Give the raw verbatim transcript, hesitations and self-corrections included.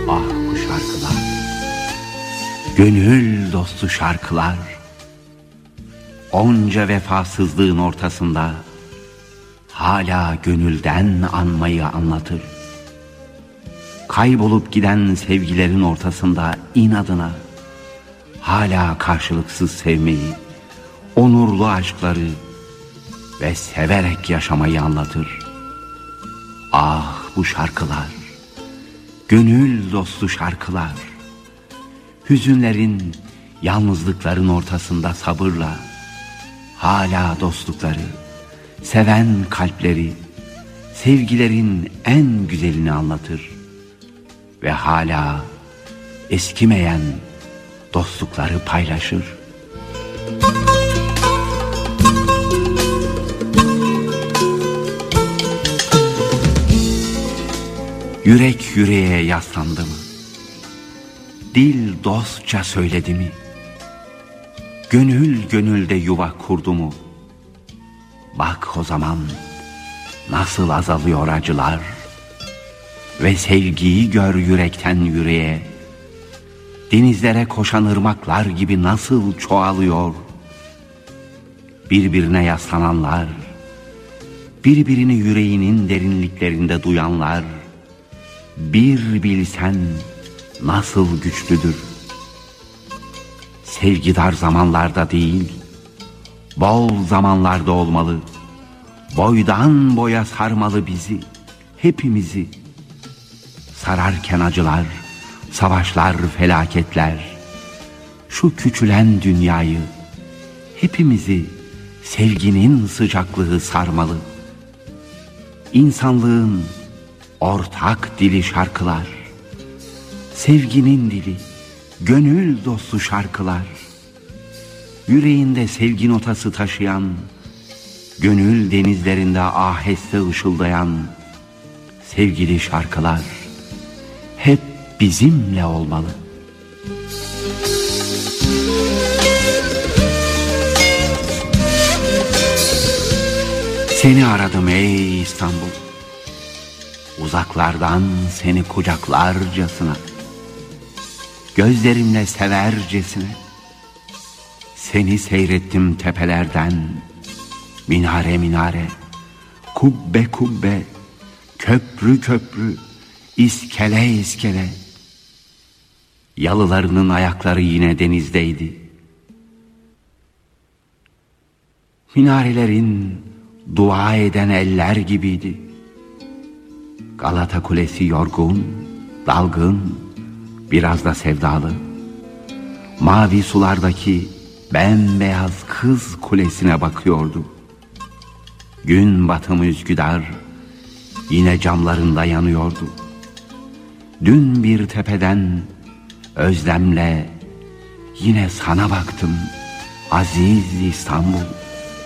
Ah bu şarkılar, gönül dostu şarkılar, onca vefasızlığın ortasında hala gönülden anmayı anlatır. Kaybolup giden sevgilerin ortasında inadına hala karşılıksız sevmeyi, onurlu aşkları ve severek yaşamayı anlatır. Ah bu şarkılar, gönül dostu şarkılar, hüzünlerin, yalnızlıkların ortasında sabırla hala dostlukları, seven kalpleri, sevgilerin en güzelini anlatır ve hala eskimeyen dostlukları paylaşır. Yürek yüreğe yaslandı mı? Dil dostça söyledi mi? Gönül gönülde yuva kurdu mu? Bak o zaman nasıl azalıyor acılar ve sevgiyi gör yürekten yüreğe. Denizlere koşan ırmaklar gibi nasıl çoğalıyor. Birbirine yaslananlar, birbirini yüreğinin derinliklerinde duyanlar, bir bilsen nasıl güçlüdür. Sevgi dar zamanlarda değil, bol zamanlarda olmalı. Boydan boya sarmalı bizi, hepimizi. Sararken acılar, savaşlar, felaketler, şu küçülen dünyayı, hepimizi sevginin sıcaklığı sarmalı. İnsanlığın ortak dili şarkılar, sevginin dili, gönül dostu şarkılar, yüreğinde sevgi notası taşıyan, gönül denizlerinde aheste ışıldayan sevgili şarkılar hep bizimle olmalı. Seni aradım ey İstanbul, uzaklardan seni kucaklarcasına, gözlerimle severcesine, seni seyrettim tepelerden, minare minare, kubbe kubbe, köprü köprü, iskele iskele. Yalılarının ayakları yine denizdeydi. Minarelerin dua eden eller gibiydi. Galata Kulesi yorgun, dalgın, biraz da sevdalı. Mavi sulardaki bembeyaz Kız Kulesi'ne bakıyordu. Gün batımı Üsküdar yine camlarında yanıyordu. Dün bir tepeden özlemle yine sana baktım aziz İstanbul.